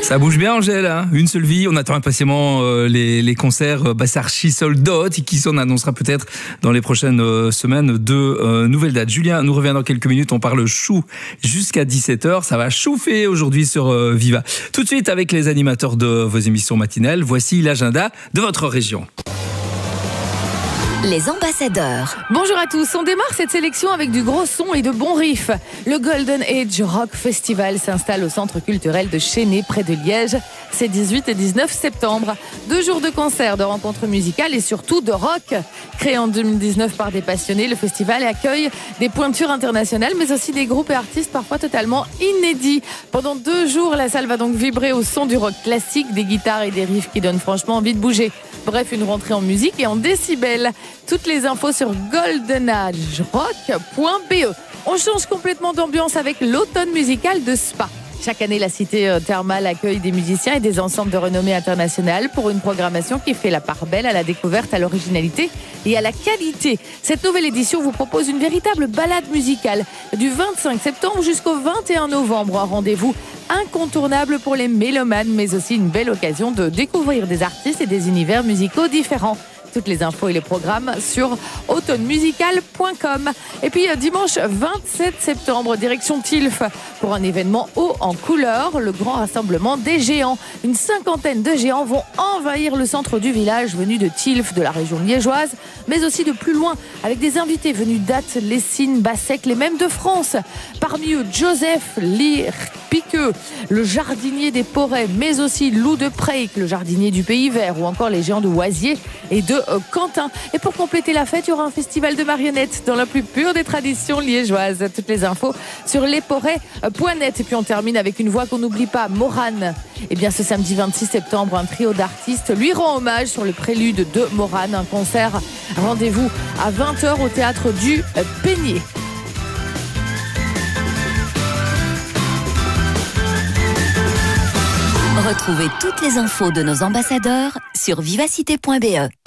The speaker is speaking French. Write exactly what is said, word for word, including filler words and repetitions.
Ça bouge bien, Angèle, hein, une seule vie. On attend impatiemment euh, les, les concerts euh, Bassarchi Sold Out, qui s'en annoncera peut-être dans les prochaines euh, semaines de euh, nouvelles dates. Julien nous revient dans quelques minutes. On parle chou jusqu'à dix-sept heures. Ça va chauffer aujourd'hui sur euh, Viva. Tout de suite, avec les animateurs de vos émissions matinales, voici l'agenda de votre région. Les ambassadeurs. Bonjour à tous, on démarre cette sélection avec du gros son et de bons riffs. Le Golden Age Rock Festival s'installe au centre culturel de Chénet, près de Liège. C'est dix-huit et dix-neuf septembre. Deux jours de concerts, de rencontres musicales et surtout de rock. Créé en deux mille dix-neuf par des passionnés, le festival accueille des pointures internationales, mais aussi des groupes et artistes parfois totalement inédits. Pendant deux jours, la salle va donc vibrer au son du rock classique, des guitares et des riffs qui donnent franchement envie de bouger. Bref, une rentrée en musique et en décibels. Toutes les infos sur golden age rock point b e. On change complètement d'ambiance avec l'automne musical de Spa. Chaque année, la cité thermale accueille des musiciens et des ensembles de renommée internationale pour une programmation qui fait la part belle à la découverte, à l'originalité et à la qualité. Cette nouvelle édition vous propose une véritable balade musicale du vingt-cinq septembre jusqu'au vingt et un novembre. Un rendez-vous incontournable pour les mélomanes, mais aussi une belle occasion de découvrir des artistes et des univers musicaux différents. Toutes les infos et les programmes sur automne musical point com. Et puis dimanche vingt-sept septembre, direction Tilf pour un événement haut en couleur, le grand rassemblement des géants. Une cinquantaine de géants vont envahir le centre du village, venus de Tilf, de la région liégeoise, mais aussi de plus loin, avec des invités venus d'Ath, Lessines, Bassec, les mêmes de France. Parmi eux, Joseph Lire-Piqueux, le jardinier des Porets, mais aussi Lou de Preik, le jardinier du Pays Vert, ou encore les géants de Oisier et de Quentin. Et pour compléter la fête, il y aura un festival de marionnettes dans la plus pure des traditions liégeoises. Toutes les infos sur lesporets point net. Et puis on termine avec une voix qu'on n'oublie pas, Morane. Et bien ce samedi vingt-six septembre, un trio d'artistes lui rend hommage sur le prélude de Morane. Un concert, rendez-vous à vingt heures au théâtre du Peigné. Retrouvez toutes les infos de nos ambassadeurs sur vivacité point b e.